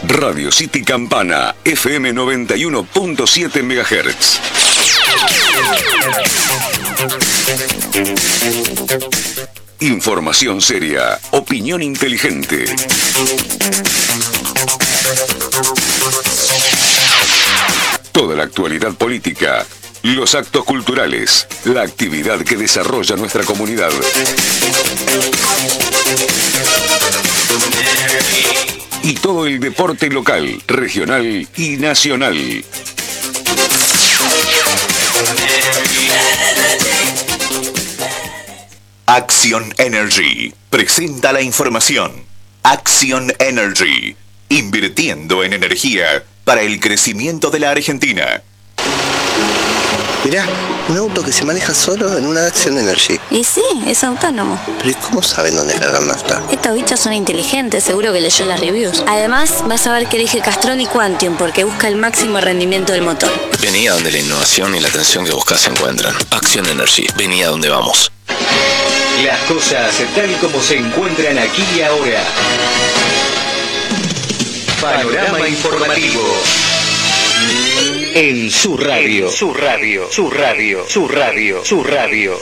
Radio City Campana, FM 91.7 MHz. Información seria, opinión inteligente. Toda la actualidad política, los actos culturales, la actividad que desarrolla nuestra comunidad. Y todo el deporte local, regional y nacional. Action Energy presenta la información. Action Energy, invirtiendo en energía para el crecimiento de la Argentina. Mirá, un auto que se maneja solo en una Action Energy. Y sí, es autónomo. Pero ¿y cómo saben dónde cargar nafta? Estos bichos son inteligentes, seguro que leyó las reviews. Además, vas a ver que elige Castrol y Quantium porque busca el máximo rendimiento del motor. Vení a donde la innovación y la atención que buscas se encuentran. Action Energy, vení a donde vamos. Las cosas tal como se encuentran aquí y ahora. Panorama informativo. En su radio. Su radio. Su radio. Su radio. Su radio.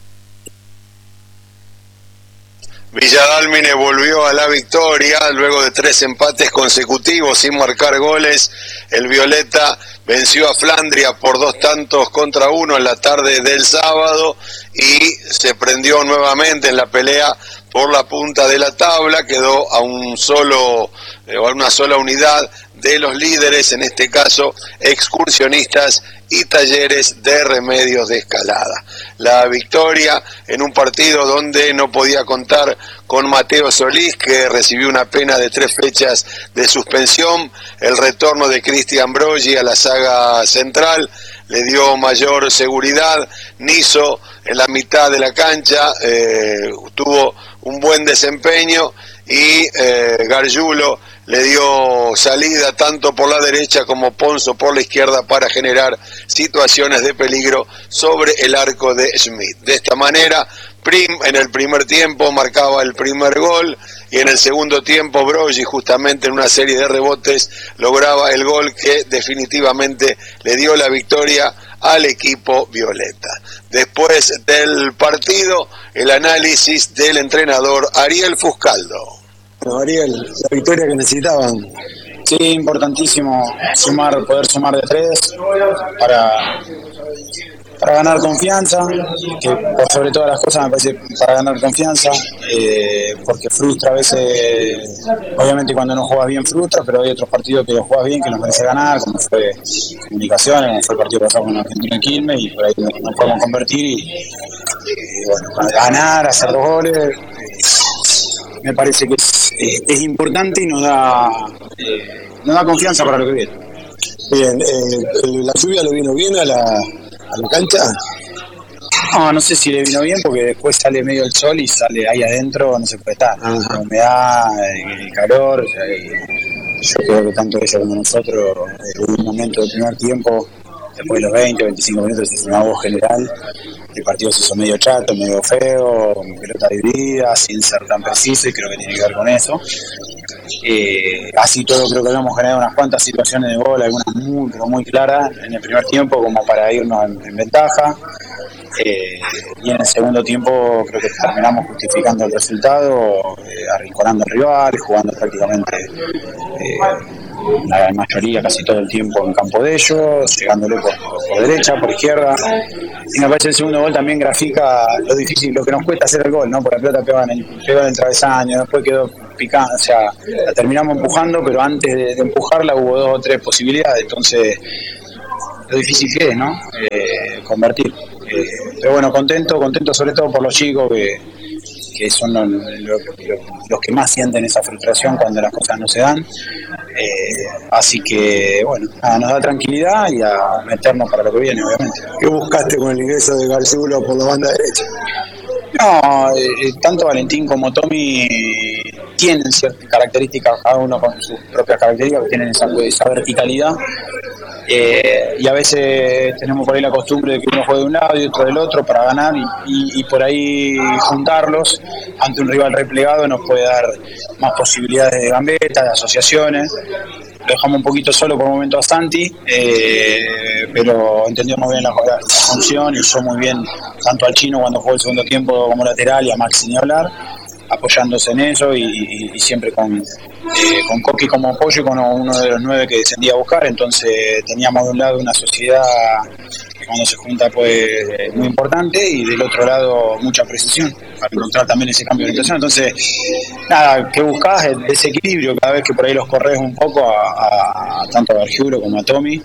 Villa Dálmine volvió a la victoria luego de 3 empates consecutivos sin marcar goles. El Violeta venció a Flandria por 2-1 en la tarde del sábado y se prendió nuevamente en la pelea por la punta de la tabla. Quedó a una sola unidad de los líderes, en este caso Excursionistas y Talleres de Remedios de Escalada. La victoria en un partido donde no podía contar con Mateo Solís, que recibió una pena de 3 fechas de suspensión. El retorno de Cristian Broggi a la saga central le dio mayor seguridad. Niso en la mitad de la cancha tuvo un buen desempeño y Gargiulo le dio salida tanto por la derecha como Ponzo por la izquierda para generar situaciones de peligro sobre el arco de Schmidt. De esta manera, Prim en el primer tiempo marcaba el primer gol y en el segundo tiempo Broggi, justamente en una serie de rebotes, lograba el gol que definitivamente le dio la victoria al equipo violeta. Después del partido, el análisis del entrenador Ariel Fuscaldo. Bueno, Ariel, la victoria que necesitaban. Sí, importantísimo poder sumar de 3 para ganar confianza, que por sobre todas las cosas me parece para ganar confianza, porque frustra a veces, obviamente cuando no juegas bien frustra, pero hay otros partidos que los juegas bien que nos merece ganar, como fue Comunicaciones, como fue el partido pasado con Argentina en Quilmes, y por ahí nos podemos convertir y bueno, ganar, hacer 2 goles. Me parece que es importante y nos da confianza para lo que viene. Bien, ¿la lluvia le vino bien a la cancha? No sé si le vino bien porque después sale medio el sol y sale ahí adentro, no se puede estar. La humedad, el calor, yo creo que tanto ella como nosotros, en un momento del primer tiempo, después de los 20, 25 minutos, se hizo una voz general. El partido se hizo medio chato, medio feo, con pelota dividida, sin ser tan preciso, y creo que tiene que ver con eso. Así todo creo que habíamos generado unas cuantas situaciones de gol, algunas muy, pero muy claras en el primer tiempo como para irnos en ventaja. Y en el segundo tiempo creo que terminamos justificando el resultado, arrinconando al rival, jugando prácticamente la mayoría, casi todo el tiempo en campo de ellos, llegándole por derecha, por izquierda. Y me parece el segundo gol también grafica lo difícil, lo que nos cuesta hacer el gol, ¿no? Porque la pelota pegó en el travesaño, después quedó picando, o sea, la terminamos empujando, pero antes de empujarla hubo 2 o 3 posibilidades, entonces lo difícil que es, ¿no? Convertir. Pero bueno, contento sobre todo por los chicos que son los que más sienten esa frustración cuando las cosas no se dan. Así que, bueno, nos da tranquilidad y a meternos para lo que viene, obviamente. ¿Qué buscaste con el ingreso de Gargiulo por la banda derecha? No, tanto Valentín como Tommy tienen ciertas características, cada uno con sus propias características, que tienen esa verticalidad. Y a veces tenemos por ahí la costumbre de que uno juegue de un lado y otro del otro para ganar y por ahí juntarlos ante un rival replegado nos puede dar más posibilidades de gambetas, de asociaciones, dejamos un poquito solo por un momento a Santi, pero entendió muy bien la función y usó muy bien tanto al Chino cuando jugó el segundo tiempo como lateral y a Maxi ni hablar, apoyándose en eso y siempre con Coqui como apoyo y con uno de los 9 que descendía a buscar. Entonces teníamos de un lado una sociedad que cuando se junta pues muy importante y del otro lado mucha precisión para encontrar también ese cambio de orientación. Entonces nada, que buscás ese equilibrio cada vez que por ahí los corres un poco a tanto a Bergiuro como a Tommy,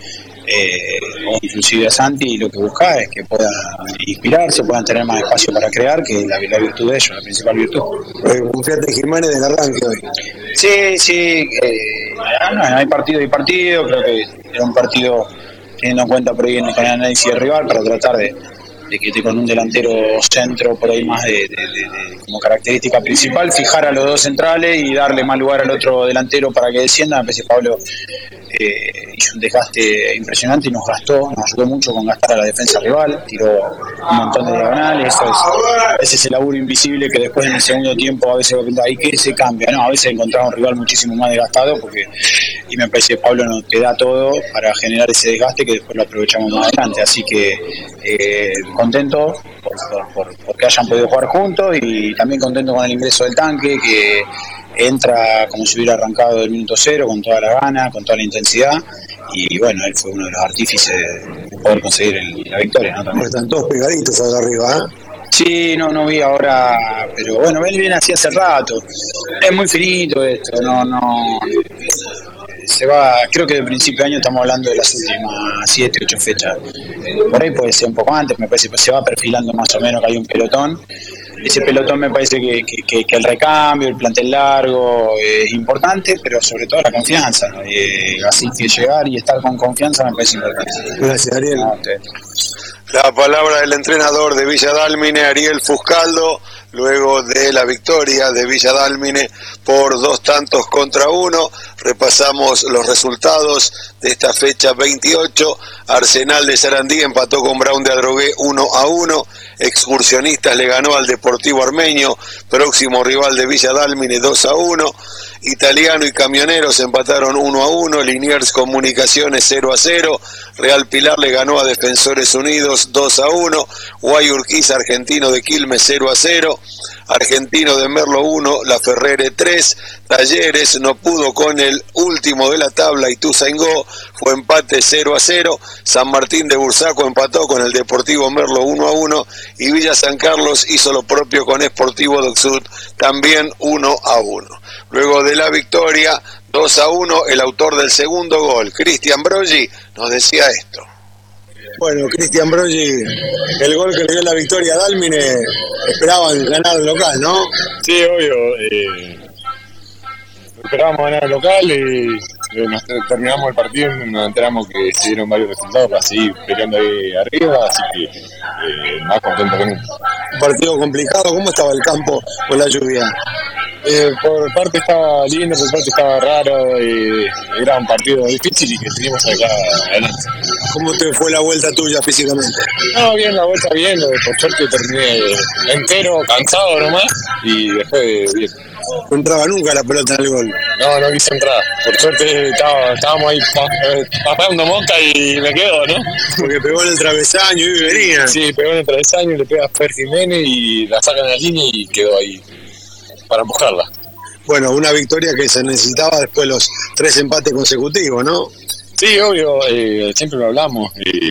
o inclusive a Santi, y lo que buscás es que puedan inspirarse, puedan tener más espacio para crear, que es la virtud de ellos, la principal virtud. Confiate en Jiménez del arranque hoy. Sí, no, hay partido y partido, creo que era un partido teniendo en cuenta por ahí en el análisis del rival para tratar de que esté con un delantero centro por ahí más de como característica principal, fijar a los 2 centrales y darle más lugar al otro delantero para que descienda. A veces Pablo hizo un desgaste impresionante y nos ayudó mucho con gastar a la defensa rival, tiró un montón de diagonales. Ese es el laburo invisible que después en el segundo tiempo a veces ahí que se cambia, ¿no? A veces encontramos un rival muchísimo más desgastado y me parece que Pablo nos te da todo para generar ese desgaste que después lo aprovechamos más adelante, así que contento porque hayan podido jugar juntos y también contento con el ingreso del Tanque, que entra como si hubiera arrancado del minuto 0 con toda la gana, con toda la intensidad, y bueno, él fue uno de los artífices de poder conseguir la victoria, ¿no? También. Están todos pegaditos acá arriba, ¿eh? Sí, no vi ahora, pero bueno, él viene así hace rato. Es muy finito esto, no se va, creo que de principio de año estamos hablando de las últimas 7, 8 fechas. Por ahí puede ser un poco antes, me parece que se va perfilando más o menos que hay un pelotón. Ese pelotón me parece que el recambio, el plantel largo es importante, pero sobre todo la confianza. Así que llegar y estar con confianza me parece importante. Gracias, Ariel. La palabra del entrenador de Villa Dálmine, Ariel Fuscaldo, luego de la victoria de Villa Dálmine por 2-1. Repasamos los resultados de esta fecha 28. Arsenal de Sarandí empató con Brown de Adrogué 1-1. Excursionistas le ganó al Deportivo Armenio, próximo rival de Villa Dálmine, 2-1. Italiano y Camioneros empataron 1-1, Liniers Comunicaciones 0-0, Real Pilar le ganó a Defensores Unidos 2-1, Guayurquiza Argentino de Quilmes 0-0, Argentino de Merlo 1, La Ferrere 3, Talleres no pudo con el último de la tabla, Ituzaingó, fue empate 0-0, San Martín de Bursaco empató con el Deportivo Merlo 1-1 y Villa San Carlos hizo lo propio con Sportivo Docsud, también 1-1. Luego de la victoria 2-1, el autor del segundo gol, Cristian Broggi, nos decía esto. Bueno, Cristian Broggi, el gol que le dio la victoria a Dálmine, esperaban ganar el local, ¿no? Sí, obvio. Esperábamos ganar el local y terminamos el partido y nos enteramos que se dieron varios resultados para seguir peleando ahí arriba, así que más contento que nunca. Un partido complicado, ¿cómo estaba el campo con la lluvia? Por parte estaba lindo, por parte estaba raro, era un partido difícil y que seguimos acá adelante. ¿Cómo te fue la vuelta tuya físicamente? No, bien, la vuelta bien, por suerte terminé entero, cansado nomás, y después bien. No entraba nunca la pelota en el gol. No quise entrar, por suerte estábamos ahí pasando mosca y me quedo, ¿no? Porque pegó en el travesaño y venía. Sí, pegó en el travesaño, le pega a Fer Jiménez y la sacan a la línea y quedó ahí para empujarla. Bueno, una victoria que se necesitaba después de los 3 empates consecutivos, ¿no? Sí, obvio, siempre lo hablamos.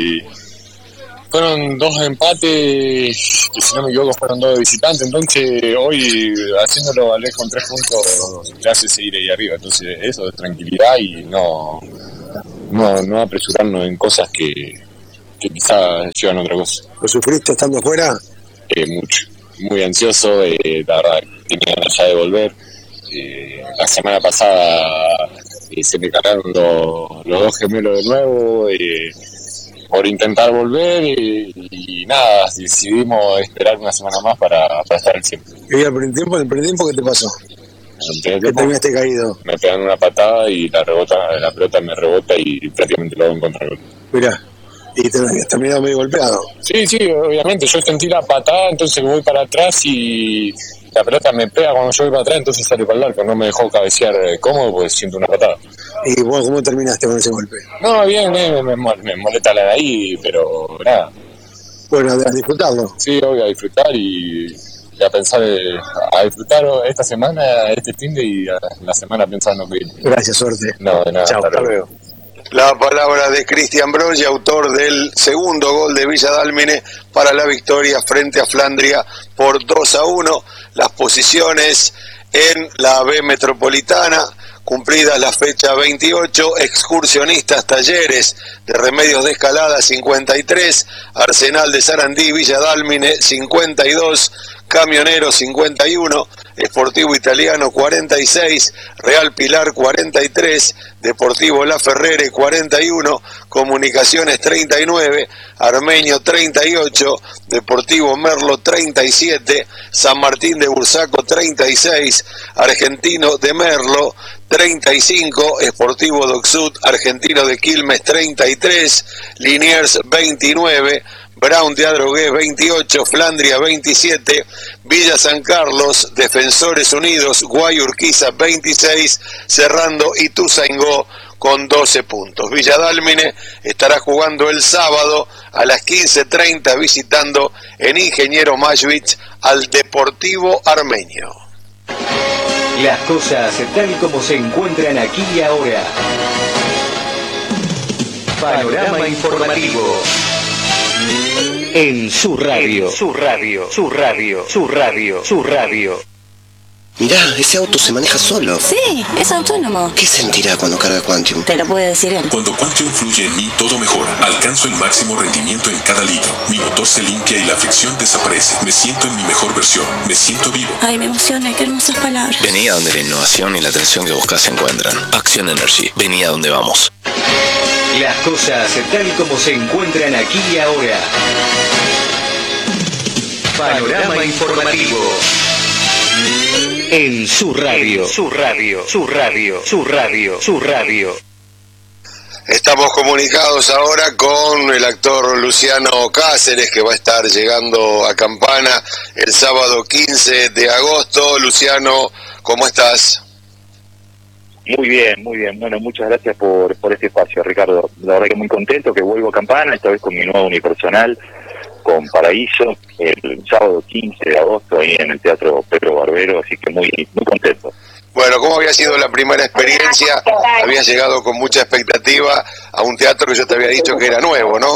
Fueron 2 empates, que si no me equivoco fueron 2 de visitantes, entonces hoy haciéndolo valer con 3 puntos te hace seguir ahí arriba. Entonces eso es tranquilidad y no apresurarnos en cosas que quizás llevan a otra cosa. ¿Lo sufriste estando afuera? Mucho, muy ansioso, la verdad tenía ganas ya de volver. La semana pasada se me cargaron los 2 gemelos de nuevo por intentar volver y nada, decidimos esperar una semana más para estar al 100%. ¿Y en el primer tiempo qué te pasó? ¿Qué terminaste caído? Me pegan una patada y la pelota me rebota y prácticamente lo hago en contra del gol. Mirá, y te habías terminado medio golpeado. Sí, obviamente, yo sentí la patada, entonces voy para atrás y la pelota me pega cuando yo voy para atrás, entonces sale para el arco, no me dejó cabecear cómodo porque siento una patada. ¿Y vos cómo terminaste con ese golpe? No, bien, me molesta la de ahí, pero nada. Bueno, a disfrutarlo. Sí, voy a disfrutar y a pensar, a disfrutar esta semana, este fin de y la semana pensando que... Gracias, suerte. No, de nada. Chao, hasta luego. La palabra de Cristian Broggi, autor del segundo gol de Villa Dálmine para la victoria frente a Flandria por 2-1. Las posiciones en la B Metropolitana, cumplida la fecha 28, Excursionistas Talleres de Remedios de Escalada 53, Arsenal de Sarandí, Villa Dálmine 52, Camioneros 51, Sportivo Italiano 46, Real Pilar 43, Deportivo La Ferrere 41, Comunicaciones 39, Armenio 38, Deportivo Merlo 37, San Martín de Bursaco 36, Argentino de Merlo 35, Sportivo Docsud, Argentino de Quilmes 33, Liniers 29, Brown de Adrogué 28, Flandria 27, Villa San Carlos, Defensores Unidos, Guayurquiza 26, cerrando Ituzaingó con 12 puntos. Villa Dálmine estará jugando el sábado a las 15:30 visitando en Ingeniero Mashvich al Deportivo Armenio. Las cosas tal como se encuentran aquí y ahora. Panorama informativo. En su radio. Mirá, ese auto se maneja solo. Sí, es autónomo. ¿Qué sentirá cuando carga Quantium? Te lo puede decir él. Cuando Quantium fluye en mí, todo mejora. Alcanzo el máximo rendimiento en cada litro. Mi motor se limpia y la fricción desaparece. Me siento en mi mejor versión. Me siento vivo. Ay, me emociona, qué hermosas palabras. Vení a donde la innovación y la atención que buscas se encuentran. Action Energy. Vení a donde vamos. Las cosas tal como se encuentran aquí y ahora. Panorama informativo. En su radio. Estamos comunicados ahora con el actor Luciano Cáceres, que va a estar llegando a Campana el sábado 15 de agosto. Luciano, ¿cómo estás? Muy bien. Bueno, muchas gracias por este espacio, Ricardo. La verdad que muy contento que vuelvo a Campana, esta vez con mi nuevo unipersonal, con Paraíso, el sábado 15 de agosto ahí en el Teatro Pedro Barbero, así que muy contento. Bueno, ¿cómo había sido la primera experiencia? Habías llegado con mucha expectativa a un teatro que yo te había dicho que era nuevo, ¿no?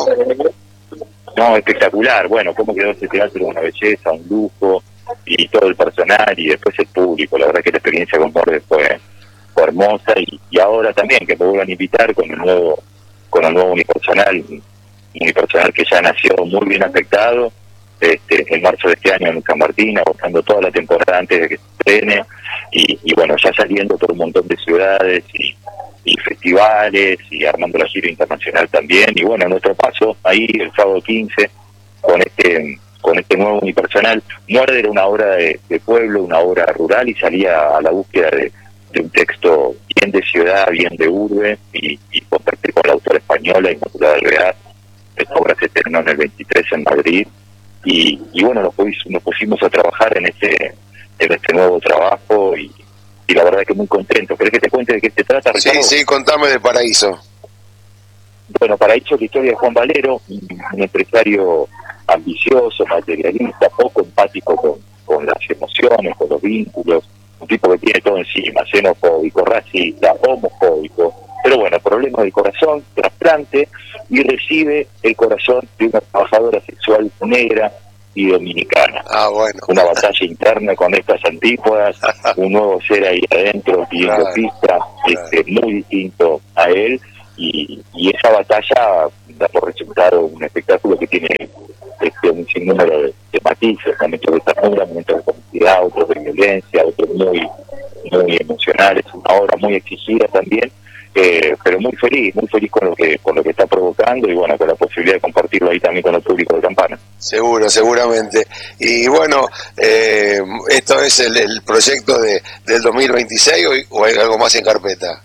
No, espectacular. Bueno, cómo quedó ese teatro, una belleza, un lujo, y todo el personal, y después el público. La verdad que la experiencia con Borges fue hermosa, y ahora también que me vuelvan a invitar con el nuevo unipersonal que ya nació muy bien afectado, en marzo de este año en San Martín, agotando toda la temporada antes de que se estrene, y bueno, ya saliendo por un montón de ciudades y festivales, y armando la gira internacional también, y bueno, nuestro paso ahí el sábado 15 con este nuevo unipersonal. Muerde era una obra de pueblo, una obra rural, y salía a la búsqueda de un texto bien de ciudad, bien de urbe, y compartir con la autora española Inmaculada Alvear. Esta obra se estrenó en el 23 en Madrid, y bueno, nos pusimos a trabajar en este nuevo trabajo, y la verdad que muy contento. ¿Querés que te cuente de qué se trata, Ricardo? Sí, contame de Paraíso. Bueno, Paraíso es la historia de Juan Valero, un empresario ambicioso, materialista, poco empático con las emociones, con los vínculos, un tipo que tiene todo encima, xenofóbico, racista, homofóbico, pero bueno, problema del corazón, trasplante, y recibe el corazón de una trabajadora sexual negra y dominicana. Bueno. Una batalla interna con estas antípodas, un nuevo ser ahí adentro pidiendo pista, muy distinto a él, y esa batalla da por resultado un espectáculo que tiene un sinnúmero de matices, momentos de ternura, momentos de comicidad, otros de violencia, otros muy emocionales, una obra muy exigida también, pero muy feliz con lo que está provocando, y bueno, con la posibilidad de compartirlo ahí también con el público de Campana. Seguramente. Y bueno, ¿esto es el proyecto del 2026 o hay algo más en carpeta?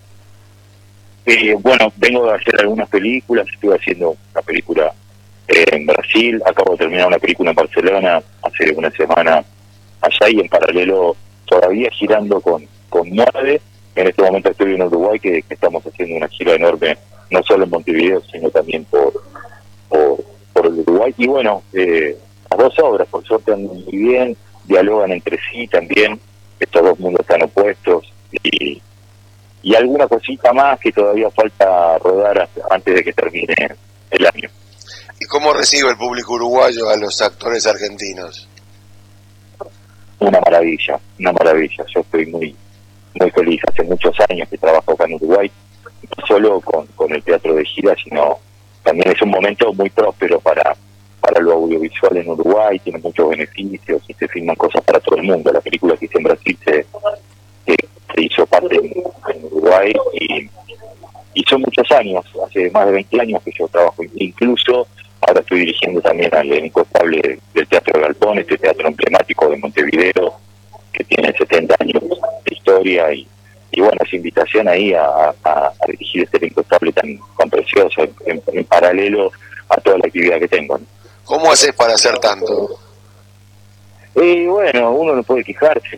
Bueno, vengo a hacer algunas películas, estuve haciendo una película en Brasil, acabo de terminar una película en Barcelona hace una semana allá, y en paralelo todavía girando con Muerde, En este momento estoy en Uruguay, que estamos haciendo una gira enorme, no solo en Montevideo, sino también por el Uruguay. Y bueno, las dos obras, por suerte, andan muy bien, dialogan entre sí también, estos dos mundos están opuestos, y alguna cosita más que todavía falta rodar antes de que termine el año. ¿Y cómo recibe el público uruguayo a los actores argentinos? Una maravilla. Yo estoy muy feliz. Hace muchos años que trabajo acá en Uruguay, no solo con el teatro de gira, sino también es un momento muy próspero para lo audiovisual en Uruguay, tiene muchos beneficios y se filman cosas para todo el mundo. La película que hice en Brasil se hizo parte en Uruguay y son muchos años, hace más de 20 años que yo trabajo, incluso ahora estoy dirigiendo también al elenco estable del Teatro Galpón, este teatro emblemático de Montevideo, que tiene 70 años de historia, y bueno, esa invitación ahí a dirigir este elenco estable tan precioso, en paralelo a toda la actividad que tengo, ¿no? ¿Cómo haces para hacer tanto? Bueno, uno no puede quejarse,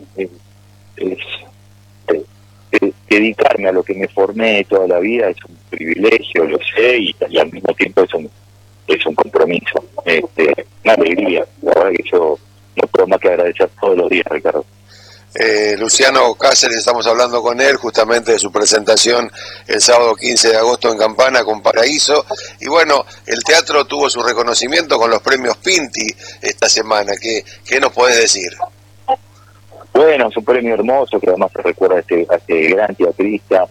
dedicarme a lo que me formé toda la vida es un privilegio, lo sé, y al mismo tiempo es un compromiso, una alegría. La verdad que yo no puedo más que agradecer todos los días, Ricardo. Luciano Cáceres, estamos hablando con él justamente de su presentación el sábado 15 de agosto en Campana con Paraíso, y bueno, el teatro tuvo su reconocimiento con los premios Pinti esta semana. ¿Qué nos podés decir? Bueno, es un premio hermoso que además se recuerda a este gran teatrista.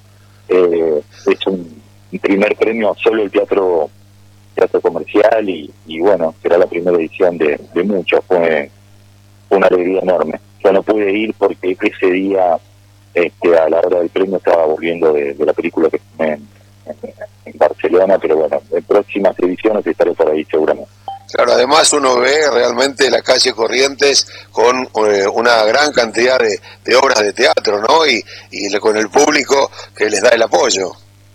Es un primer premio solo el teatro comercial y bueno, será la primera edición de muchos. Fue una alegría enorme. Yo no pude ir porque ese día, a la hora del premio, estaba volviendo de la película que filmé en Barcelona, pero bueno, en próximas ediciones estaré por ahí seguramente. Claro, además uno ve realmente la calle Corrientes con una gran cantidad de obras de teatro, ¿no? Y con el público que les da el apoyo.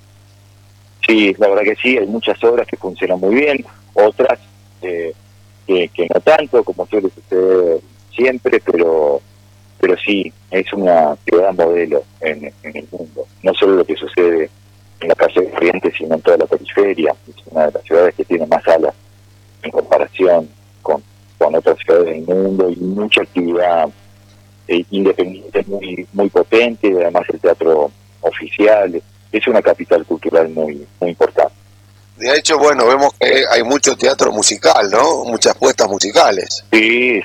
Sí, la verdad que sí, hay muchas obras que funcionan muy bien, otras que no tanto, como suele suceder siempre, pero sí, es una ciudad modelo en el mundo. No solo lo que sucede en la calle Corrientes, sino en toda la periferia. Es una de las ciudades que tiene más salas en comparación con otras ciudades del mundo, y mucha actividad independiente muy potente, y además el teatro oficial. Es una capital cultural muy importante. De hecho, bueno, vemos que hay mucho teatro musical, ¿no? Muchas puestas musicales. Sí,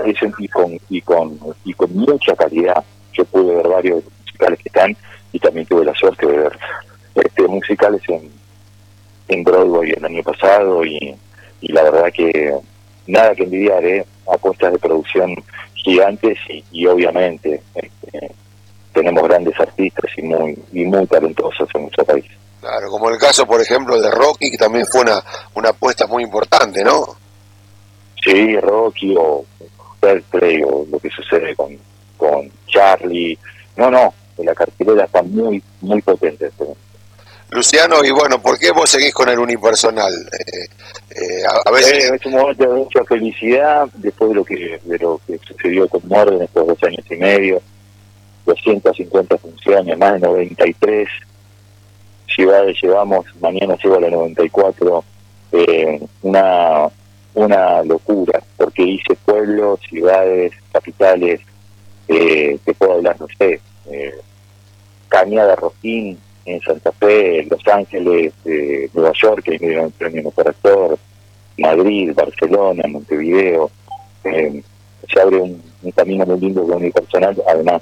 y con mucha calidad. Yo pude ver varios musicales que están, y también tuve la suerte de ver musicales en Broadway el año pasado, y la verdad que nada que envidiar, apuestas de producción gigantes, y obviamente tenemos grandes artistas y muy talentosos en nuestro país. Claro, como el caso, por ejemplo, de Rocky, que también fue una apuesta muy importante, ¿no? Sí, Rocky o Fairplay, o lo que sucede con Charlie. No, la cartelera está muy potente. Luciano, y bueno, ¿por qué vos seguís con el unipersonal? A veces... es un momento de mucha felicidad después de lo que sucedió con Morden estos 2 años y medio. 250 funciones, más de 93 ciudades llevamos, mañana llego a la 94, una locura, porque hice pueblos, ciudades, capitales, te puedo hablar, no sé, Cañada, Rostín, en Santa Fe, Los Ángeles, Nueva York, que me dieron el premio Mejor Actor, Madrid, Barcelona, Montevideo. Se abre un camino muy lindo con mi personal, además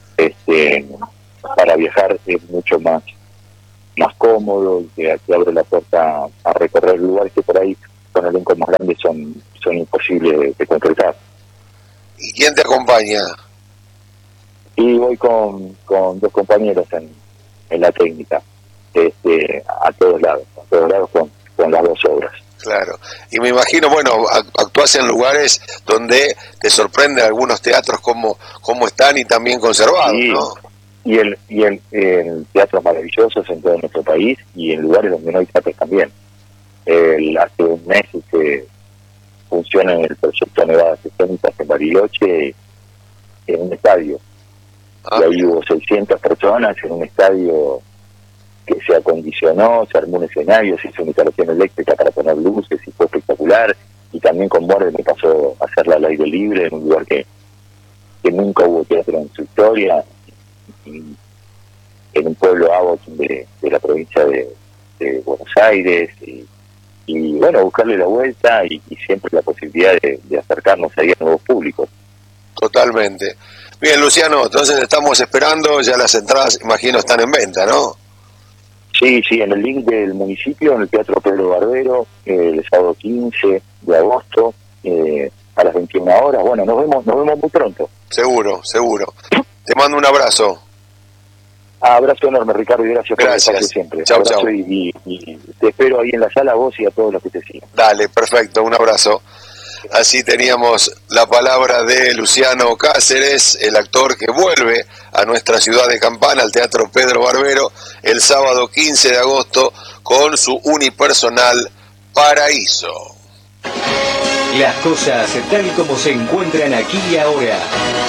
para viajar es mucho más cómodo, y que abre la puerta a recorrer lugares que por ahí con elencos más grandes son imposibles de concretar. ¿Y quién te acompaña? Y voy con 2 compañeros en la técnica, a todos lados con las 2 obras. Claro, y me imagino, bueno, actuás en lugares donde te sorprenden algunos teatros como están y también conservados, sí, ¿no? Y el teatros maravillosos en todo nuestro país, y en lugares donde no hay teatros también. Hace un mes funciona en el proyecto Nevadas Escénicas en Bariloche, en un estadio. y ahí hubo 600 personas en un estadio que se acondicionó, se armó un escenario, se hizo una instalación eléctrica para poner luces y fue espectacular. Y también con Borges me pasó a hacerla al aire libre en un lugar que nunca hubo teatro en su historia, en un pueblo Avot de la provincia de Buenos Aires, y bueno, buscarle la vuelta y siempre la posibilidad de acercarnos ahí a nuevos públicos. Totalmente. Bien, Luciano, entonces estamos esperando, ya las entradas, imagino, están en venta, ¿no? Sí, en el link del municipio, en el Teatro Pedro Barbero, el sábado 15 de agosto, a las 21 horas. Bueno, nos vemos muy pronto. Seguro. Te mando un abrazo. Abrazo enorme, Ricardo, y gracias por el espacio siempre. Chau. Y te espero ahí en la sala, a vos y a todos los que te sigan. Dale, perfecto, un abrazo. Así teníamos la palabra de Luciano Cáceres, el actor que vuelve a nuestra ciudad de Campana, al Teatro Pedro Barbero, el sábado 15 de agosto, con su unipersonal Paraíso. Las cosas tal como se encuentran aquí y ahora.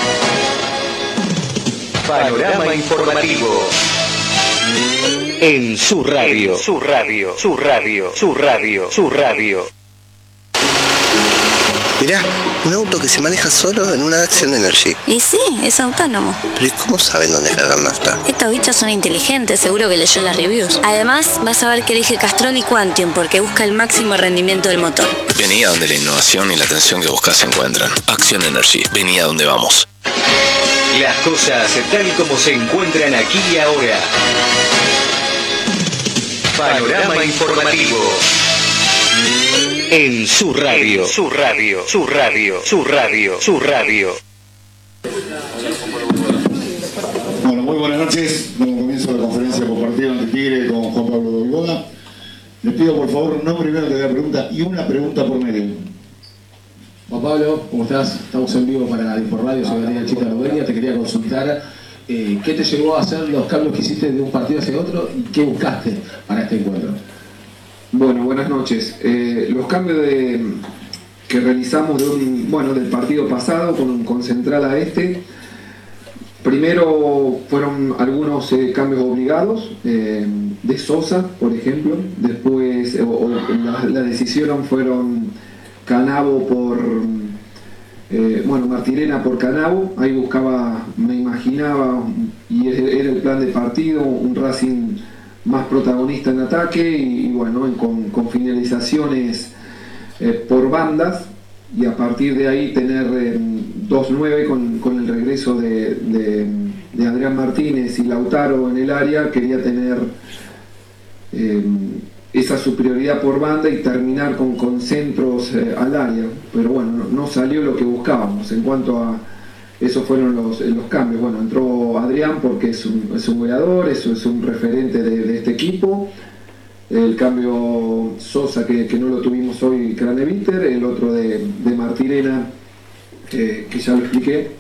Panorama informativo. En su radio. Mirá, un auto que se maneja solo en una Action Energy. Y sí, es autónomo. Pero ¿y cómo saben dónde cargar nafta? Estos bichos son inteligentes, seguro que leyó las reviews. Además, vas a ver que elige Castrol y Quantium porque busca el máximo rendimiento del motor. Vení a donde la innovación y la atención que buscas se encuentran. Action Energy. Vení a donde vamos. Las cosas tal como se encuentran aquí y ahora. Panorama informativo. En su radio. Bueno, muy buenas noches. Damos comienzo a la conferencia compartida ante Tigre con Juan Pablo Doivoda. Les pido por favor un nombre primero que haga pregunta y una pregunta por medio. Juan Pablo, ¿cómo estás? Estamos en vivo para Inforradio, soy Daniel Chita Lobelia. Te quería consultar qué te llevó a hacer los cambios que hiciste de un partido hacia otro y qué buscaste para este encuentro. Bueno, buenas noches. Los cambios que realizamos del partido pasado con Central a este, primero fueron algunos cambios obligados, de Sosa, por ejemplo. Después la decisión fueron Canavo por Martirena por Canavo. Ahí buscaba, me imaginaba, y era el plan de partido, un Racing más protagonista en ataque y con finalizaciones por bandas, y a partir de ahí tener 2-9 con el regreso de Adrián Martínez y Lautaro en el área. Quería tener esa superioridad por banda y terminar con centros al área, pero bueno, no salió lo que buscábamos. En cuanto a esos fueron los cambios. Bueno, entró Adrián porque es un goleador, es un referente de este equipo. El cambio Sosa, que no lo tuvimos hoy, Craneviter. El otro de Martirena, que ya lo expliqué.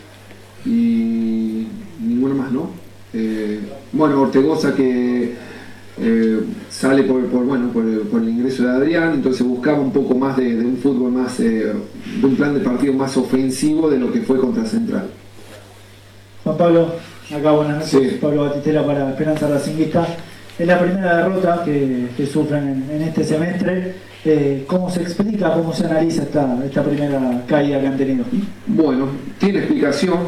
Y ninguno más, ¿no? Ortegoza, que sale por el ingreso de Adrián. Entonces buscaba un poco más de un fútbol más, de un plan de partido más ofensivo de lo que fue contra Central. Juan Pablo, acá buenas noches. Sí. Pablo Batistela para Esperanza Racinguista. Es la primera derrota que sufren en este semestre. ¿Cómo se explica, cómo se analiza esta primera caída que han tenido? Bueno, tiene explicación.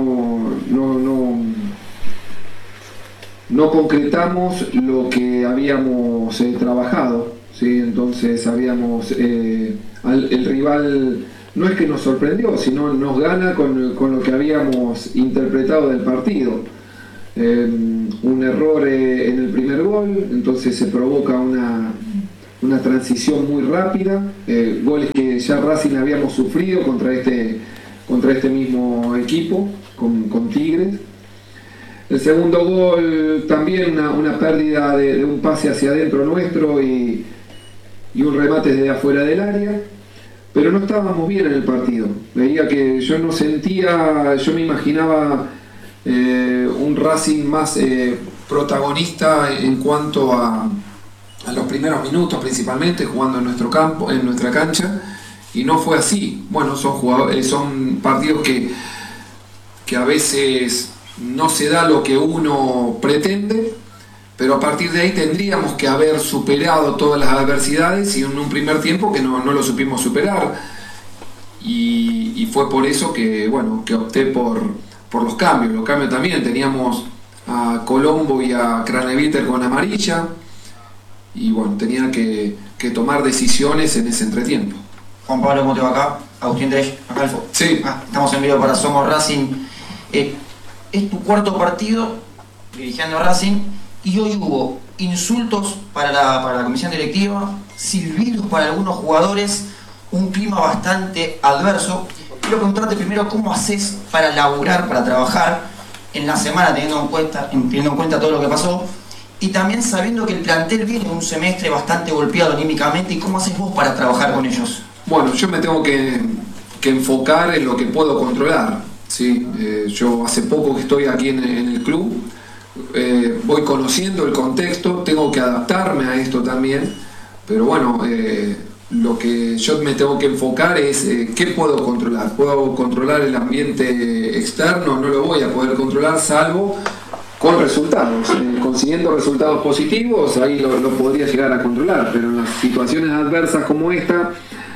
No concretamos lo que habíamos trabajado, ¿sí? Entonces habíamos el rival no es que nos sorprendió, sino nos gana con lo que habíamos interpretado del partido. Un error en el primer gol, entonces se provoca una transición muy rápida, goles que ya Racing habíamos sufrido contra este mismo equipo, con Tigres. El segundo gol también una pérdida de un pase hacia adentro nuestro y un remate desde afuera del área, pero no estábamos bien en el partido. Veía que yo me imaginaba un Racing más protagonista en cuanto a los primeros minutos, principalmente jugando en nuestro campo, en nuestra cancha, y no fue así. Bueno, son partidos que a veces no se da lo que uno pretende, pero a partir de ahí tendríamos que haber superado todas las adversidades y en un primer tiempo que no lo supimos superar. Y fue por eso que opté por los cambios. Los cambios también, teníamos a Colombo y a Craneviter con amarilla y bueno, tenía que tomar decisiones en ese entretiempo. Juan Pablo, ¿cómo te va acá? Agustín Dresch, acá Alfo. Sí. Estamos en vivo para Somos Racing. Es tu cuarto partido dirigiendo a Racing y hoy hubo insultos para la comisión directiva, silbidos para algunos jugadores, un clima bastante adverso. Quiero preguntarte primero cómo haces para laburar, para trabajar en la semana teniendo en cuenta todo lo que pasó y también sabiendo que el plantel viene de un semestre bastante golpeado anímicamente y cómo haces vos para trabajar con ellos. Bueno, yo me tengo que enfocar en lo que puedo controlar, ¿sí? Yo hace poco que estoy aquí en el club, voy conociendo el contexto, tengo que adaptarme a esto también, pero bueno, lo que yo me tengo que enfocar es qué puedo controlar. ¿Puedo controlar el ambiente externo? No lo voy a poder controlar salvo con resultados. Consiguiendo resultados positivos, ahí lo podría llegar a controlar, pero en las situaciones adversas como esta,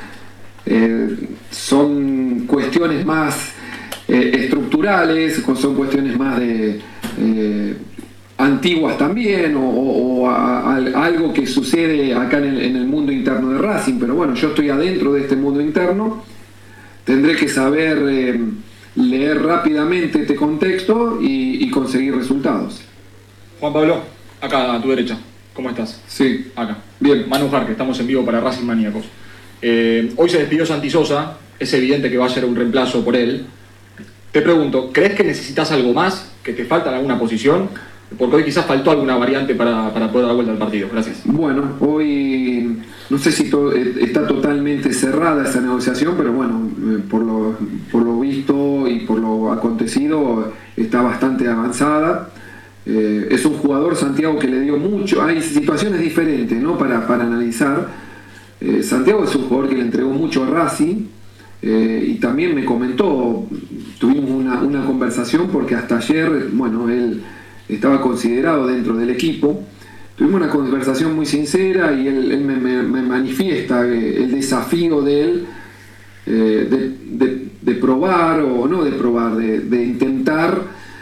son cuestiones más estructurales, son cuestiones más de antiguas también o algo que sucede acá en el mundo interno de Racing, pero bueno, yo estoy adentro de este mundo interno, tendré que saber leer rápidamente este contexto y conseguir resultados. Juan Pablo, acá a tu derecha, ¿cómo estás? Sí. Acá. Bien. Manu Jarque, estamos en vivo para Racing Maníacos. Hoy se despidió Santi Sosa, es evidente que va a ser un reemplazo por él. Te pregunto, ¿crees que necesitas algo más? ¿Que te falta en alguna posición? Porque hoy quizás faltó alguna variante para poder dar vuelta al partido. Gracias. Bueno, hoy no sé si está totalmente cerrada esa negociación, pero bueno, por lo visto y por lo acontecido está bastante avanzada. Es un jugador, Santiago, que le dio mucho. Hay situaciones diferentes, ¿no? para analizar. Santiago es un jugador que le entregó mucho a Racing y también me comentó, tuvimos una conversación porque hasta ayer, bueno, él estaba considerado dentro del equipo, tuvimos una conversación muy sincera y él me manifiesta el desafío de él de probar, o no de probar, de intentar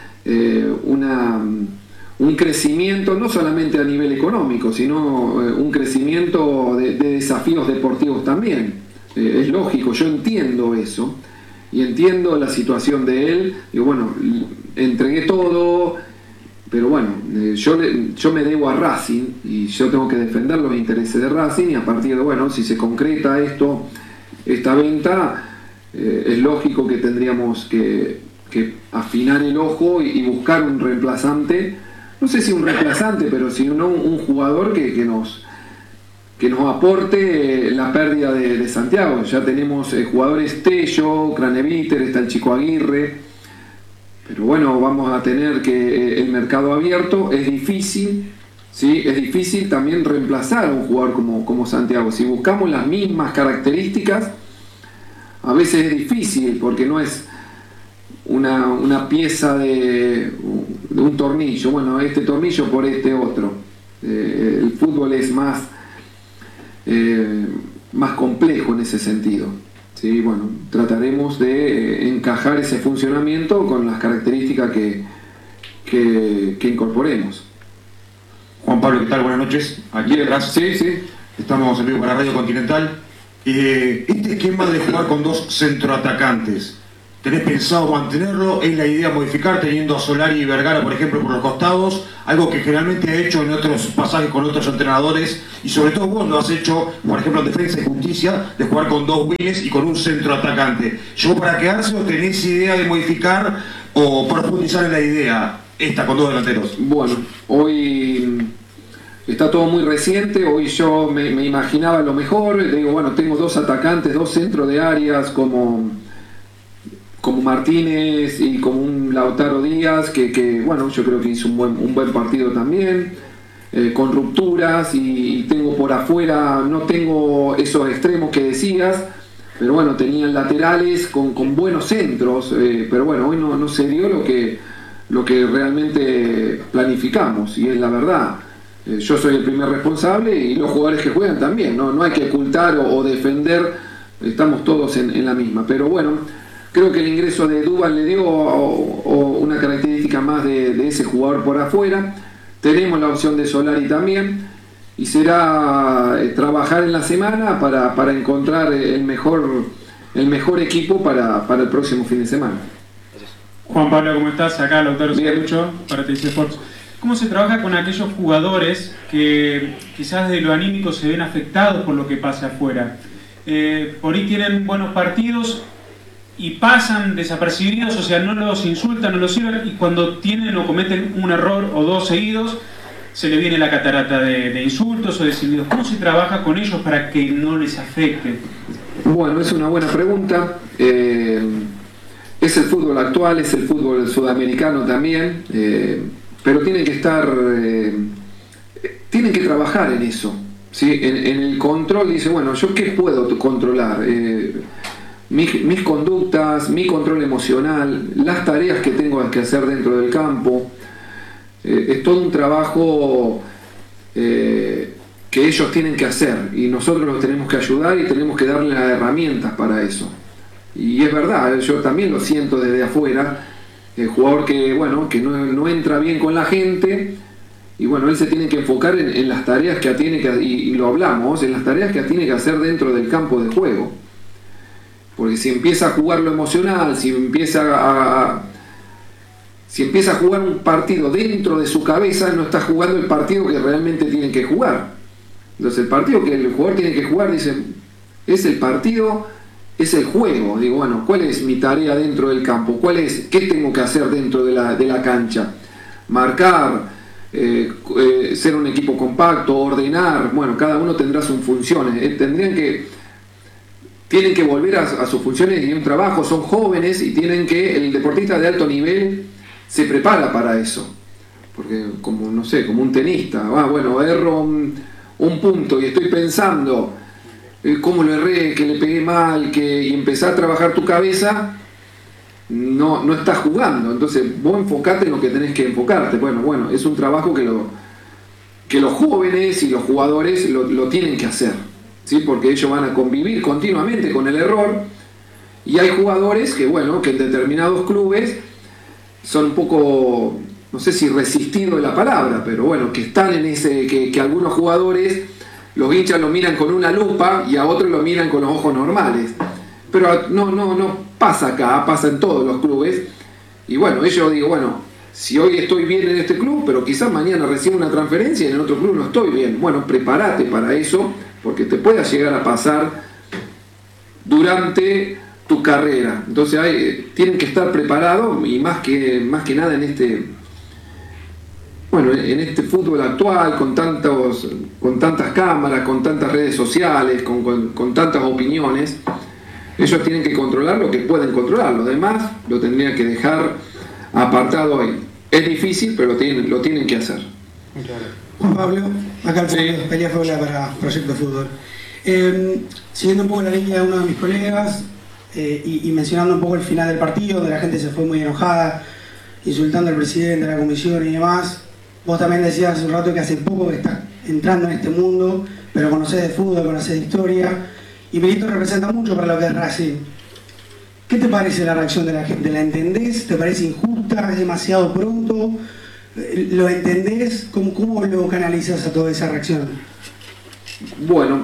un crecimiento no solamente a nivel económico, sino un crecimiento de desafíos deportivos también. Es lógico, yo entiendo eso y entiendo la situación de él. Digo, bueno, entregué todo, pero bueno, yo me debo a Racing y yo tengo que defender los intereses de Racing, y a partir de, bueno, si se concreta esta venta, es lógico que tendríamos que afinar el ojo y buscar un reemplazante. No sé si un reemplazante, pero si no un jugador que nos aporte la pérdida de Santiago. Ya tenemos jugadores Tello, Craneviter, está el Chico Aguirre, pero bueno, vamos a tener que el mercado abierto, es difícil, ¿sí? Es difícil también reemplazar a un jugador como Santiago. Si buscamos las mismas características, a veces es difícil porque no es una pieza de un tornillo, bueno, este tornillo por este otro. El fútbol es más complejo en ese sentido, ¿sí? Bueno, trataremos de encajar ese funcionamiento con las características que incorporemos. Juan Pablo, ¿qué tal? Buenas noches. Aquí detrás. Sí. Estamos en vivo para Radio Continental. Este esquema de jugar con dos centroatacantes, ¿tenés pensado mantenerlo? ¿Es la idea modificar teniendo a Solari y Vergara, por ejemplo, por los costados? Algo que generalmente ha hecho en otros pasajes con otros entrenadores, y sobre todo vos lo has hecho, por ejemplo, en Defensa y Justicia, de jugar con dos wings y con un centroatacante. ¿Llegó para quedarse o tenés idea de modificar o profundizar en la idea esta con dos delanteros? Bueno, hoy está todo muy reciente. Hoy yo me imaginaba lo mejor. Digo, bueno, tengo dos atacantes, dos centros de áreas como Martínez y como un Lautaro Díaz, que bueno, yo creo que hizo un buen partido también, con rupturas, y tengo por afuera, no tengo esos extremos que decías, pero bueno, tenían laterales con buenos centros, pero bueno, hoy no se dio lo que realmente planificamos, y es la verdad. Yo soy el primer responsable y los jugadores que juegan también, no hay que ocultar o defender, estamos todos en la misma. Pero bueno, creo que el ingreso de Duban le dio una característica más de ese jugador por afuera. Tenemos la opción de Solari también, y será trabajar en la semana para encontrar el mejor equipo para el próximo fin de semana. Juan Pablo, ¿cómo estás? Acá Lautaro Salucho para TC Sports. ¿Cómo se trabaja con aquellos jugadores que quizás de lo anímico se ven afectados por lo que pasa afuera? Por ahí tienen buenos partidos y pasan desapercibidos, o sea, no los insultan, no los sirven, y cuando tienen o cometen un error o dos seguidos, se les viene la catarata de insultos o de silbidos. ¿Cómo se trabaja con ellos para que no les afecte? Bueno, es una buena pregunta. Es el fútbol actual, es el fútbol sudamericano también, pero tienen que trabajar en eso, ¿sí? En el control. Dice, bueno, ¿yo qué puedo controlar? Mis conductas, mi control emocional, las tareas que tengo que hacer dentro del campo. Es todo un trabajo que ellos tienen que hacer, y nosotros los tenemos que ayudar y tenemos que darle las herramientas para eso. Y es verdad, yo también lo siento desde afuera, el jugador que no entra bien con la gente, y bueno, él se tiene que enfocar en las tareas que tiene que, y lo hablamos, en las tareas que tiene que hacer dentro del campo de juego. Porque si empieza a jugar lo emocional, si empieza a jugar un partido dentro de su cabeza, no está jugando el partido que realmente tiene que jugar. Entonces el partido que el jugador tiene que jugar, dice, es el partido, es el juego. Digo, bueno, ¿cuál es mi tarea dentro del campo? ¿Qué tengo que hacer dentro de la cancha? Marcar, ser un equipo compacto, ordenar. Bueno, cada uno tendrá sus funciones. Tienen que volver a sus funciones y un trabajo. Son jóvenes y el deportista de alto nivel se prepara para eso. Porque como un tenista, bueno, erro un punto y estoy pensando cómo lo erré, que le pegué mal, y empezar a trabajar tu cabeza, no estás jugando. Entonces vos enfocate en lo que tenés que enfocarte. Bueno, es un trabajo que los jóvenes y los jugadores lo tienen que hacer, ¿sí? Porque ellos van a convivir continuamente con el error, y hay jugadores que en determinados clubes son un poco, no sé si resistido de la palabra, pero bueno, que están en ese, que algunos jugadores, los hinchas lo miran con una lupa y a otros lo miran con los ojos normales. Pero no pasa acá, pasa en todos los clubes. Y bueno, ellos digo, bueno, si hoy estoy bien en este club, pero quizás mañana recibo una transferencia y en el otro club no estoy bien. Bueno, prepárate para eso, porque te pueda llegar a pasar durante tu carrera. Entonces tienen que estar preparados, y más que nada en este fútbol actual, con tantas cámaras, con tantas redes sociales, con tantas opiniones. Ellos tienen que controlar lo que pueden controlar, lo demás lo tendrían que dejar apartado ahí. Es difícil, pero lo tienen que hacer. Juan Pablo, acá el Pelea Fabla para Proyecto Fútbol. Siguiendo un poco la línea de uno de mis colegas, y mencionando un poco el final del partido, donde la gente se fue muy enojada, insultando al presidente, a la comisión y demás. Vos también decías hace un rato que hace poco que estás entrando en este mundo, pero conocés de fútbol, conocés de historia, y Milito representa mucho para lo que es Racing. ¿Qué te parece la reacción de la gente? ¿La entendés? ¿Te parece injusta? ¿Es demasiado pronto? ¿Lo entendés? ¿Cómo lo canalizas a toda esa reacción? Bueno,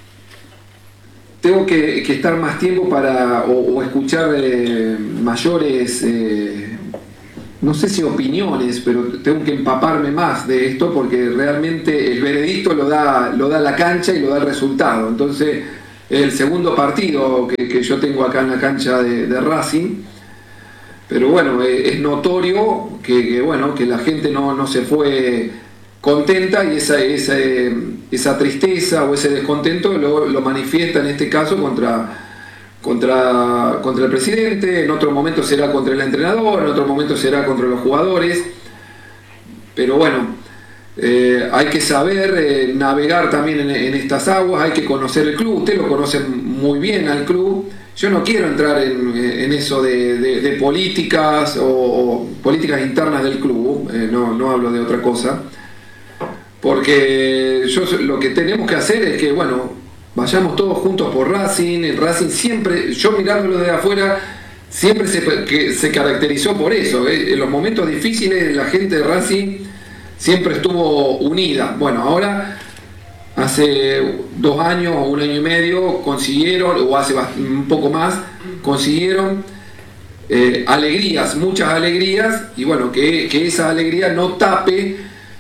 tengo que estar más tiempo o escuchar mayores, no sé si opiniones, pero tengo que empaparme más de esto, porque realmente el veredicto lo da la cancha y lo da el resultado. Entonces, el segundo partido que yo tengo acá en la cancha de Racing, pero bueno, es notorio que la gente no se fue contenta, y esa tristeza o ese descontento lo manifiesta en este caso contra el presidente. En otro momento será contra el entrenador, en otro momento será contra los jugadores, pero bueno, hay que saber navegar también en estas aguas, hay que conocer el club. Usted lo conoce muy bien al club, yo no quiero entrar en eso de políticas o políticas internas del club, no hablo de otra cosa, porque lo que tenemos que hacer es que, bueno, vayamos todos juntos por Racing. El Racing siempre, yo mirándolo de afuera, siempre se caracterizó por eso. En los momentos difíciles la gente de Racing siempre estuvo unida. Bueno, ahora hace 2 años o 1 año y medio consiguieron, o hace un poco más, consiguieron alegrías, muchas alegrías, y bueno, que esa alegría no tape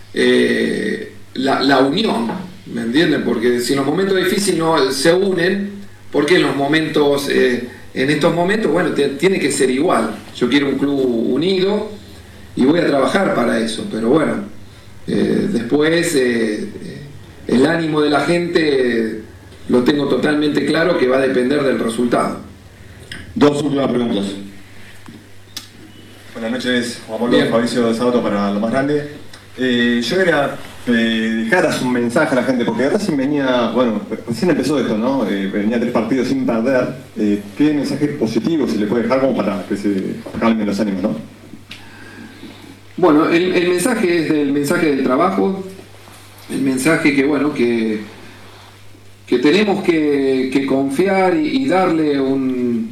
la unión, ¿me entienden? Porque si en los momentos difíciles no se unen, porque en los momentos, en estos momentos, bueno, tiene que ser igual. Yo quiero un club unido y voy a trabajar para eso, pero bueno, después el ánimo de la gente lo tengo totalmente claro que va a depender del resultado. 2 últimas preguntas. Buenas noches, Juan Pablo. Fabricio de Sábado para Lo Más Grande. Yo quería dejaras un mensaje a la gente, porque Racing venía, bueno, recién empezó esto, ¿no? Venía 3 partidos sin perder. ¿Qué mensaje positivo se le puede dejar como para que se calmen los ánimos, no? Bueno, el mensaje es el mensaje del trabajo, el mensaje que, bueno, que tenemos que confiar y darle un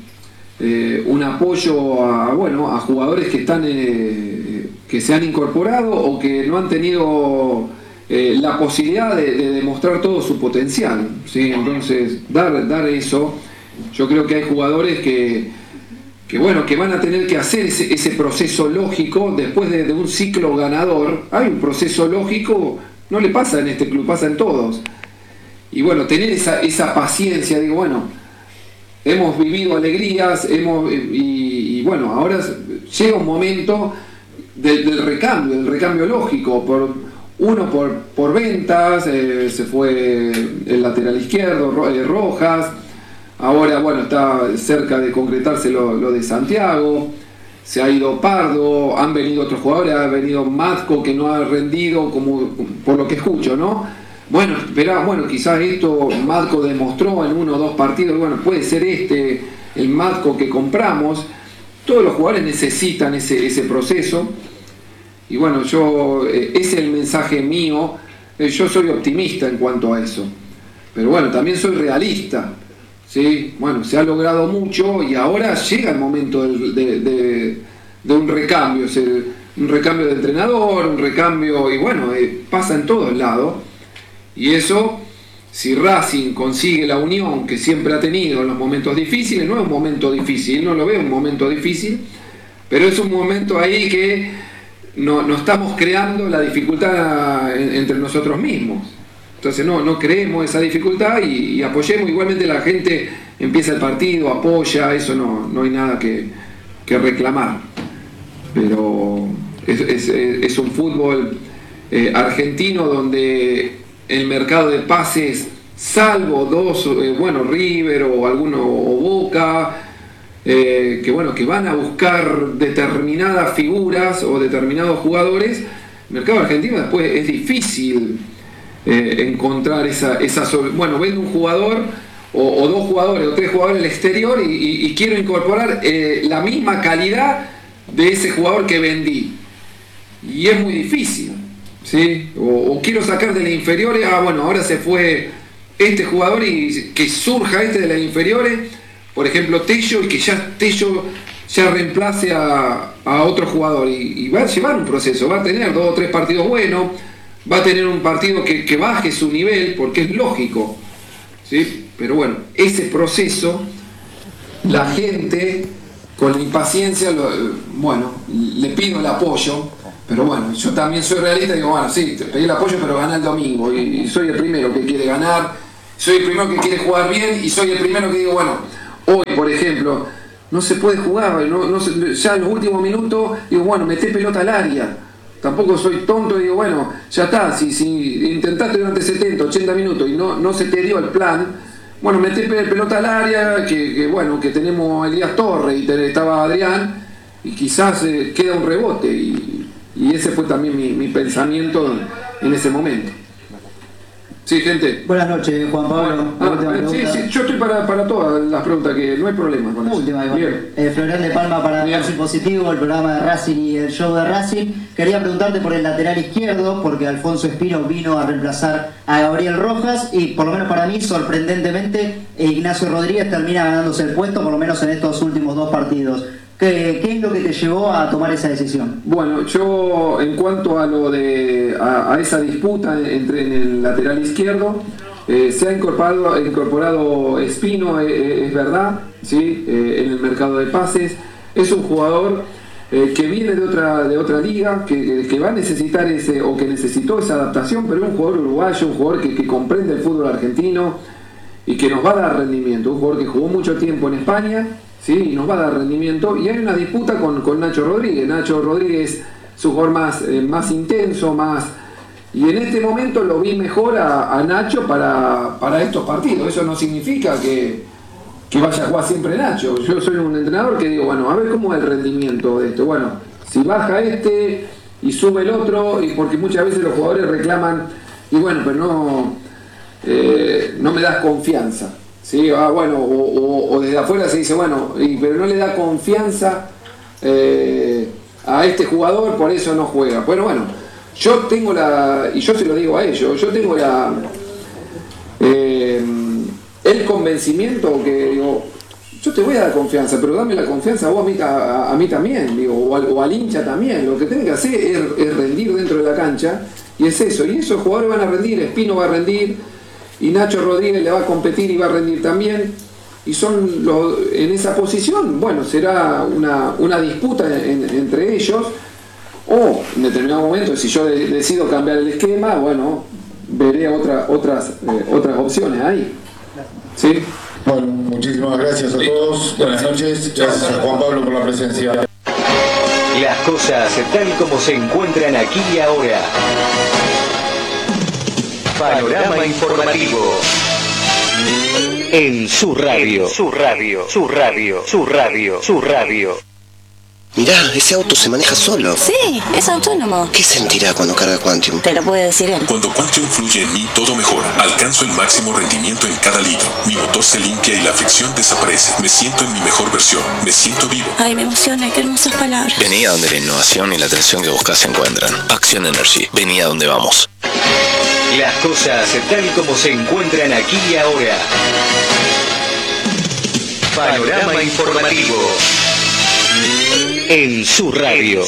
apoyo a jugadores que están que se han incorporado o que no han tenido la posibilidad de demostrar todo su potencial, ¿sí? Entonces dar eso. Yo creo que hay jugadores que van a tener que hacer ese proceso lógico después de un ciclo ganador. Hay un proceso lógico, no le pasa en este club, pasa en todos. Y bueno, tener esa paciencia, digo, bueno, hemos vivido alegrías, y bueno, ahora llega un momento del recambio lógico, por ventas, se fue el lateral izquierdo, Rojas, ahora bueno, está cerca de concretarse lo de Santiago, se ha ido Pardo, han venido otros jugadores, ha venido Matco que no ha rendido, como por lo que escucho, ¿no? Bueno, quizás esto Matco demostró en 1 o 2 partidos, bueno, puede ser el Matco que compramos. Todos los jugadores necesitan ese proceso. Y bueno, ese es el mensaje mío. Yo soy optimista en cuanto a eso. Pero bueno, también soy realista, ¿sí? Bueno, se ha logrado mucho y ahora llega el momento de un recambio. Un recambio de entrenador, un recambio, y bueno, pasa en todos lados. Y eso, si Racing consigue la unión que siempre ha tenido en los momentos difíciles, no es un momento difícil, no lo veo un momento difícil, pero es un momento ahí que no estamos creando la dificultad entre nosotros mismos. Entonces no creemos esa dificultad y apoyemos. Igualmente la gente empieza el partido, apoya, eso no hay nada que reclamar. Pero es un fútbol argentino donde el mercado de pases, salvo 2, River o alguno o Boca, que van a buscar determinadas figuras o determinados jugadores, el mercado argentino después es difícil encontrar esa vendo un jugador o 2 jugadores o 3 jugadores al exterior y quiero incorporar la misma calidad de ese jugador que vendí, y es muy difícil, ¿sí? O quiero sacar de las inferiores, ahora se fue este jugador y que surja de las inferiores, por ejemplo Tello, y que ya Tello ya reemplace a otro jugador, y va a llevar un proceso, va a tener 2 o 3 partidos buenos, va a tener un partido que baje su nivel, porque es lógico, ¿sí? Pero bueno, ese proceso, la gente con la impaciencia, le pido el apoyo. Pero bueno, yo también soy realista y digo, bueno, sí, te pedí el apoyo, pero ganá el domingo. Y soy el primero que quiere ganar, soy el primero que quiere jugar bien, y soy el primero que digo, bueno, hoy, por ejemplo, no se puede jugar, ya en los últimos minutos, digo, bueno, meté pelota al área. Tampoco soy tonto y digo, bueno, ya está, si intentaste durante 70, 80 minutos y no se te dio el plan, bueno, meté pelota al área, que tenemos a Elías Torres y estaba Adrián, y quizás queda un rebote, y ese fue también mi pensamiento en ese momento. Sí, gente. Buenas noches, Juan Pablo. Sí, yo estoy para todas las preguntas, que no hay problema con eso. Última, Florian de Palma para Racing Positivo, el programa de Racing y el show de Racing. Quería preguntarte por el lateral izquierdo, porque Alfonso Espino vino a reemplazar a Gabriel Rojas y por lo menos para mí, sorprendentemente, Ignacio Rodríguez termina ganándose el puesto, por lo menos en estos últimos 2 partidos. ¿Qué es lo que te llevó a tomar esa decisión? Bueno, yo en cuanto a lo de a esa disputa en el lateral izquierdo, se ha incorporado Espino, es verdad, ¿sí? En el mercado de pases. Es un jugador que viene de otra liga, que va a necesitar o que necesitó esa adaptación, pero es un jugador uruguayo, un jugador que comprende el fútbol argentino y que nos va a dar rendimiento, un jugador que jugó mucho tiempo en España. Sí, y nos va a dar rendimiento. Y hay una disputa con Nacho Rodríguez. Nacho Rodríguez es un jugador más intenso, y en este momento lo vi mejor a Nacho para estos partidos. Eso no significa que vaya a jugar siempre Nacho. Yo soy un entrenador que digo, bueno, a ver cómo es el rendimiento de esto. Bueno, si baja este y sube el otro, y porque muchas veces los jugadores reclaman, y bueno, pero no me das confianza. Sí, bueno, o desde afuera se dice, bueno, pero no le da confianza a este jugador, por eso no juega. Bueno, yo tengo y yo se lo digo a ellos, yo tengo el convencimiento que digo, yo te voy a dar confianza, pero dame la confianza vos a mí también, digo, o al hincha también. Lo que tenés que hacer es rendir dentro de la cancha, y es eso, y esos jugadores van a rendir, Espino va a rendir, y Nacho Rodríguez le va a competir y va a rendir también, y son en esa posición, bueno, será una disputa entre ellos, o en determinado momento, si yo decido cambiar el esquema, bueno, veré otras opciones ahí. ¿Sí? Bueno, muchísimas gracias a todos, buenas noches, gracias a Juan Pablo por la presencia. Las cosas tal como se encuentran aquí y ahora. Panorama informativo. En su radio. Mirá, ese auto se maneja solo. Sí, es autónomo. ¿Qué sentirá cuando carga Quantium? Te lo puede decir él. Cuando Quantium fluye en mí, todo mejora. Alcanzo el máximo rendimiento en cada litro. Mi motor se limpia y la fricción desaparece. Me siento en mi mejor versión. Me siento vivo. Ay, me emociona, qué hermosas palabras. Vení a donde la innovación y la atención que buscas se encuentran. Action Energy. Vení a donde vamos. Las cosas tal como se encuentran aquí y ahora. Panorama informativo. En su radio.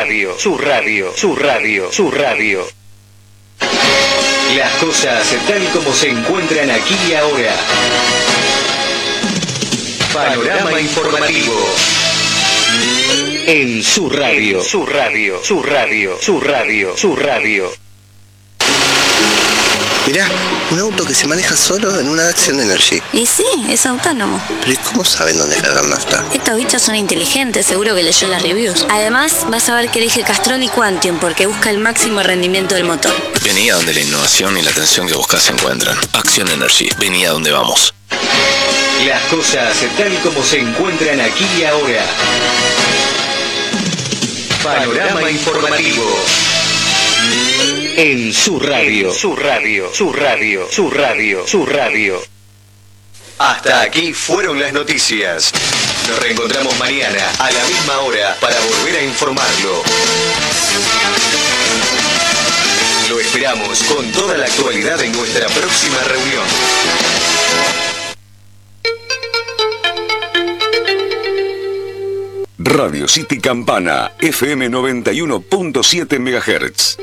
Las cosas tal como se encuentran aquí y ahora. Panorama informativo. En su radio. Mirá, un auto que se maneja solo en una Action Energy. Y sí, es autónomo. Pero ¿y cómo saben dónde cargar nafta? Estos bichos son inteligentes, seguro que leyó las reviews. Además, vas a ver que elige Castrol y Quantium porque busca el máximo rendimiento del motor. Vení a donde la innovación y la atención que buscas se encuentran. Action Energy. Vení a donde vamos. Las cosas tal como se encuentran aquí y ahora. Panorama informativo. En su radio. Hasta aquí fueron las noticias. Nos reencontramos mañana a la misma hora para volver a informarlo. Lo esperamos con toda la actualidad en nuestra próxima reunión. Radio City Campana, FM 91.7 MHz.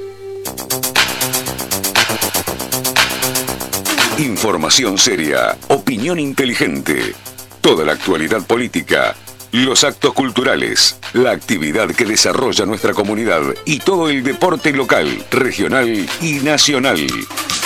Información seria, opinión inteligente, toda la actualidad política, los actos culturales, la actividad que desarrolla nuestra comunidad y todo el deporte local, regional y nacional.